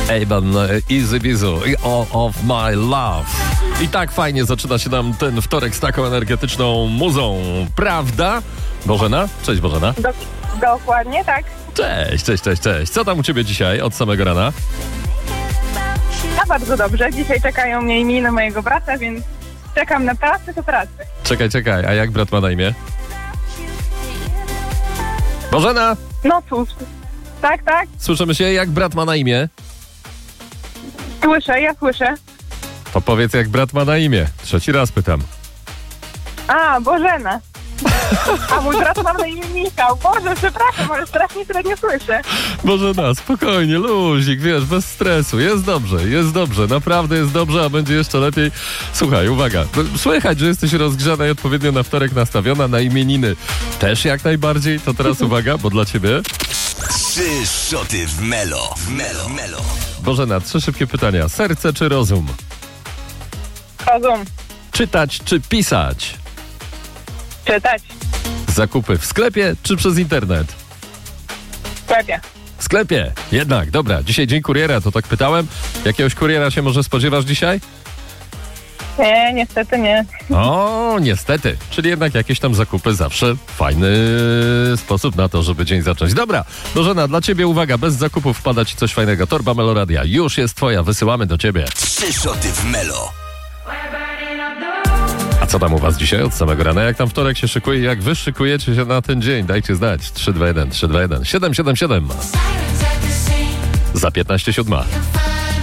Eban, Easy Bizu, All of My Love. I tak fajnie zaczyna się nam ten wtorek z taką energetyczną muzą, prawda? Bożena? Cześć Bożena. Dokładnie, tak. Cześć. Co tam u ciebie dzisiaj od samego rana? A bardzo dobrze. Dzisiaj czekają mnie imieniny mojego brata, więc czekam na pracę do pracy. Czekaj, a jak brat ma na imię? Bożena! No cóż. Tak. Słyszymy się, jak brat ma na imię? Ja słyszę. To powiedz, jak brat ma na imię. Trzeci raz pytam. A, Bożena. A mój brat ma na imię Michał. Boże, przepraszam, ale strasznie średnio słyszę. Bożena, spokojnie, luzik, wiesz, bez stresu. Jest dobrze, naprawdę jest dobrze, a będzie jeszcze lepiej. Słuchaj, uwaga, słychać, że jesteś rozgrzana i odpowiednio na wtorek nastawiona, na imieniny też jak najbardziej. To teraz uwaga, bo dla ciebie... 3 szoty w Melo. Bożena, 3 szybkie pytania. Serce czy rozum? Rozum. Czytać czy pisać? Czytać. Zakupy w sklepie czy przez internet? W sklepie. W sklepie. Jednak, dobra. Dzisiaj dzień kuriera, to tak pytałem. Jakiegoś kuriera się może spodziewasz dzisiaj? Nie, niestety nie. O, niestety. Czyli jednak jakieś tam zakupy zawsze fajny sposób na to, żeby dzień zacząć. Dobra, Bożena, dla ciebie uwaga, bez zakupów wpada ci coś fajnego. Torba Meloradia już jest twoja, wysyłamy do ciebie. 3 szoty w Melo. A co tam u was dzisiaj od samego rana? Jak tam wtorek się szykuje? Jak wy szykujecie się na ten dzień? Dajcie znać. 321 777. Za 15:07.